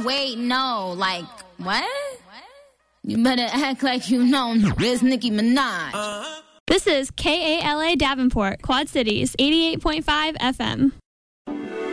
wait, no. Like, what? You better act like you know it's Nicki Minaj. This is KALA Davenport, Quad Cities, 88.5 FM.